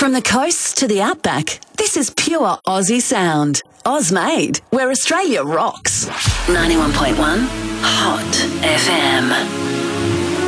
From the coasts to the outback, this is pure Aussie sound. Ozmade, where Australia rocks. 91.1 Hot FM.